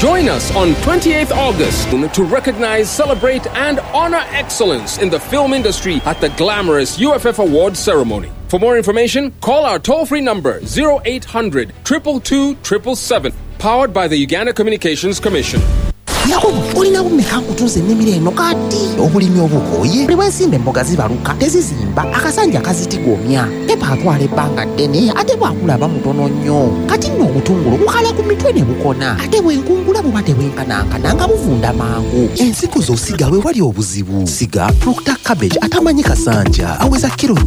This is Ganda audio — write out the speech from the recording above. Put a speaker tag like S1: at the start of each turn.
S1: Join us on 28th August to recognize, celebrate, and honor excellence in the film industry at the glamorous UFF Awards ceremony. For more information, call our toll-free number 0800 222 777, powered by the Uganda Communications Commission.
S2: Yakobo, olina bumeka nkutunze ennimiro eno kati obulimi obukoye buli bwesimba emboga zibaluka tezizimba akasanja kazitigomya pepa atwala ebbanga ddene ate bwakulaba mutono nnyo kati nno obutungulu bukala ku mitwe ne bukona ate bwenkungula buba tebwenkanankana nga buvunda mangu ensigo z'osiga we wali obuzibu siga Proctor Cabbage atamanyi kasanja aweza kiro